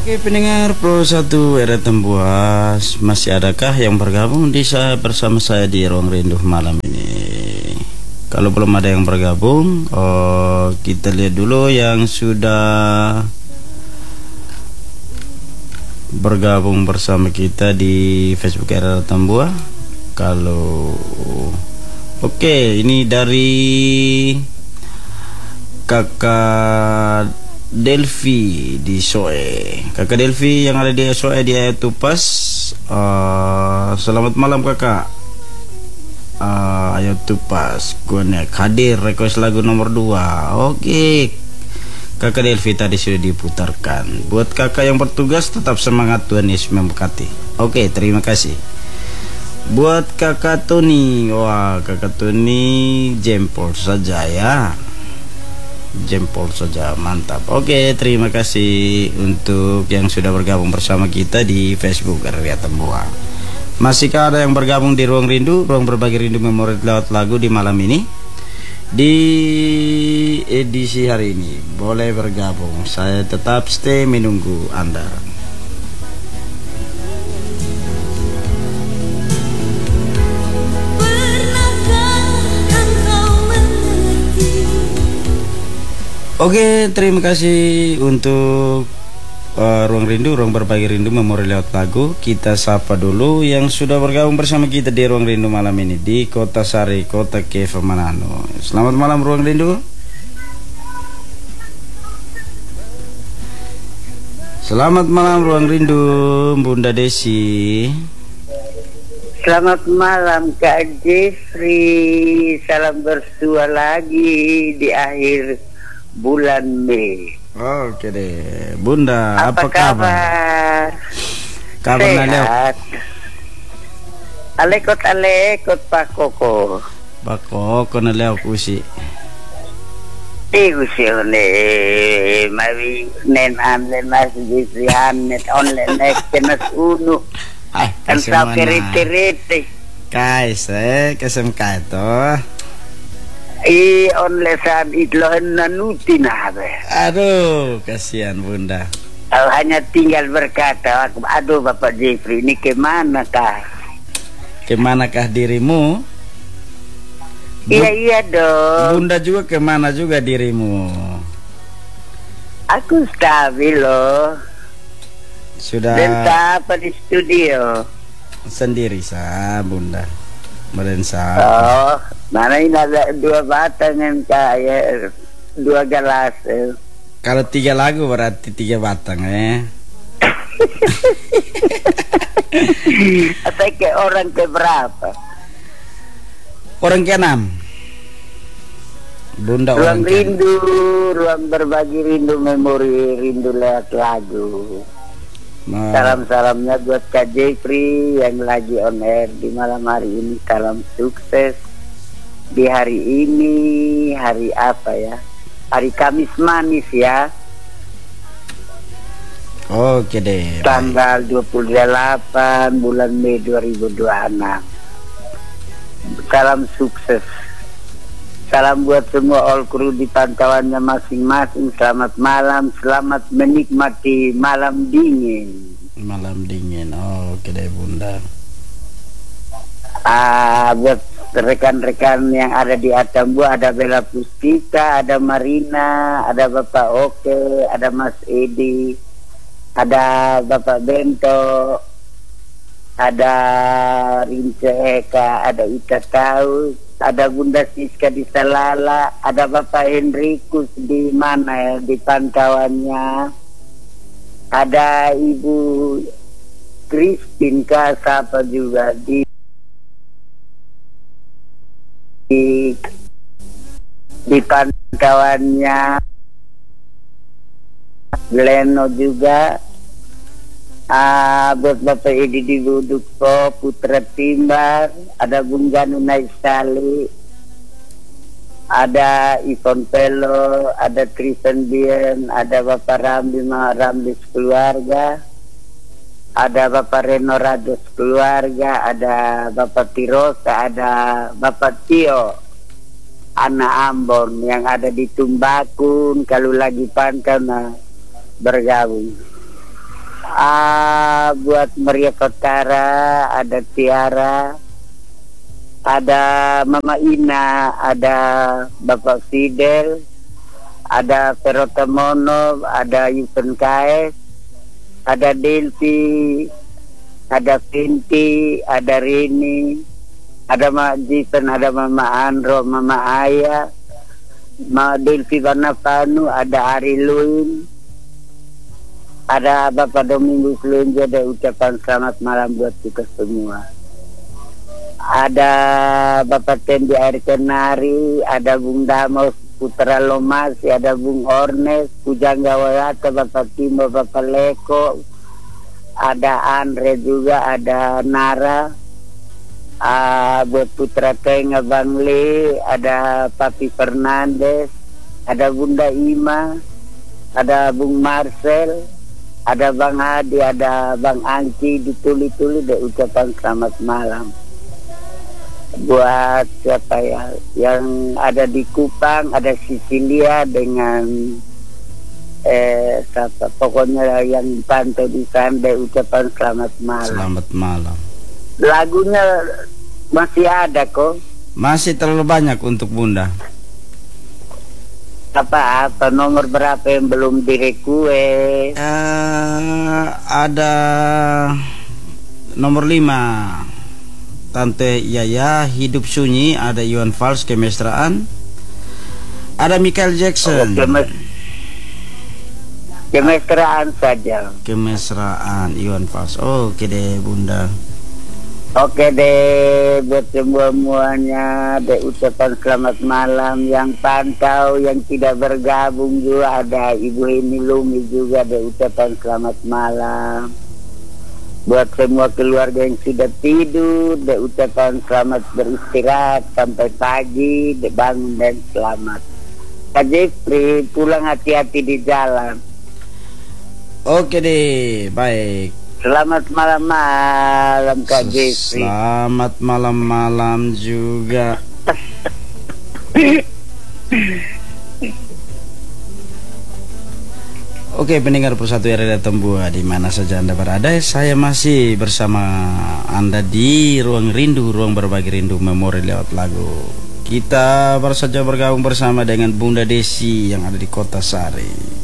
Oke pendengar Pro 1 era Tembuas, masih adakah yang bergabung bersama saya di Ruang Rindu malam ini? Kalau belum ada yang bergabung, kita lihat dulu yang sudah bergabung bersama kita di Facebook era Tembuas. Kalau ini dari Kakak Delvi di Soe. Kakak Delvi yang ada di Soe di Ayat Tupas. Selamat malam kakak. Ayat Tupas Connect hadir request lagu nomor 2. Oke, Kakak Delvi tadi sudah diputarkan. Buat kakak yang bertugas tetap semangat, Tuhan Yesus memberkati. Oke, terima kasih. Buat kakak Tony, wah kakak Tony jempol saja ya. Jempol saja, mantap. Oke, terima kasih untuk yang sudah bergabung bersama kita di Facebook Area Tembuas. Masihkah ada yang bergabung di Ruang Rindu, ruang berbagi rindu memori lewat lagu di malam ini? Di edisi hari ini boleh bergabung. Saya tetap stay menunggu Anda. Oke, terima kasih untuk Ruang Rindu, ruang berbagi rindu memori lewat lagu. Kita sapa dulu yang sudah bergabung bersama kita di Ruang Rindu malam ini di Kota Sari, Kota Keva Manado. Selamat malam Ruang Rindu. Selamat malam Ruang Rindu, Bunda Desi. Selamat malam Kak Jeffrey. Salam bersua lagi di akhir bulan Mei. Oke deh, Bunda, apa kabar? Kabar sehat. Alekot Pak Koko. Pak Koko naleo kusi. Kusi one mawi nen anle mas disihan net online kenas unu. Kan sampai rite-rite. Kesem kaito. Onle saat itlohan nanuti nabe. Aduh, kasihan Bunda. Hanya tinggal berkata, aduh Bapak Jeffrey, ini kemanakah? Kemanakah dirimu? Iya dong. Bunda juga kemana juga dirimu? Aku stabil loh. Sudah. Dan apa di studio? Sendiri sah Bunda. Merensa. Oh, mana ini ada 2 batang yang kayak 2 gelas. Kalau 3 lagu berarti 3 batang Atau ke orang ke berapa? Orang ke-6. Bunda ruang rindu, ruang berbagi rindu memori rindu lewat lagu. Salam-salamnya buat Kak Jeffrey yang lagi on air di malam hari ini. Salam sukses di hari ini. Hari apa ya? Hari Kamis manis ya. Oke deh. Tanggal 28 bulan Mei 2026. Salam sukses. Salam buat semua all crew di pantauannya masing-masing. Selamat malam, selamat menikmati malam dingin. Malam dingin, oke deh Bunda. Buat rekan-rekan yang ada di Atambu, ada Bella Puspita, ada Marina, ada Bapak Oke, ada Mas Edi, ada Bapak Bento, ada Rince Eka, ada Ika Taus, ada Bunda Siska di Salala, ada Bapak Henrikus di mana ya, di pantauannya, ada Ibu Christine Kasapa juga di pantauannya, Leno juga. Buat Bapak Edi di Budukpo, Putra Timbar, ada Bung Ganu Naisali, ada Ivon Pelo, ada Tristan Bien, ada Bapak Rambi Rambi keluarga, ada Bapak Reno Rados keluarga, ada Bapak Tirosa, ada Bapak Tio, anak Ambon yang ada di Tumbakun. Kalau lagi pantau bergabung. Buat Maria Kotara, ada Tiara, ada Mama Ina, ada Bapak Fidel, ada Perota Mono, ada Yusen Kaes, ada Delvi, ada Pinti, ada Rini, ada Mak Jipen, ada Mama Andro, Mama Aya, Delvi Vanavanu, ada Ari Luin, ada Bapak Domingus Lunja. Ada ucapan selamat malam buat kita semua. Ada Bapak Tendi Air Kenari, ada Bung Damos Putra Lomasi, ada Bung Ornes Pujangga Wayata, Bapak Timo, Bapak Leko, ada Andre juga, ada Nara, buat Putra Tenga Bang Le, ada Papi Fernandes, ada Bunda Ima, ada Bung Marcel, ada Bang Hadi, ada Bang Angki, dituli-tuli deh ucapan selamat malam. Buat siapa ya yang ada di Kupang, ada Sisilia dengan siapa, pokoknya yang pantau di sana deh ucapan selamat malam. Selamat malam. Lagunya masih ada kok. Masih terlalu banyak untuk Bunda. Apa nomor berapa yang belum direkues? Ada nomor 5 Tante Yaya, Hidup Sunyi, ada Iwan Fals, Kemesraan, ada Michael Jackson. Kemesraan saja. Kemesraan Iwan Fals. Oke deh Bunda. Oke deh, buat semuanya deh ucapan selamat malam. Yang pantau, yang tidak bergabung juga ada Ibu Heni Lumi juga deh ucapan selamat malam. Buat semua keluarga yang sudah tidur deh ucapan selamat beristirahat sampai pagi, deh bangun dan selamat. Kak Jeffrey, pulang hati-hati di jalan. Oke deh, baik. Selamat malam Kak Jeffrey. Selamat malam juga. Oke, pendengar Persatu Radio Tembua, di mana saja Anda berada, saya masih bersama Anda di Ruang Rindu, ruang berbagi rindu memori lewat lagu. Kita baru saja bergabung bersama dengan Bunda Desi yang ada di Kota Sari.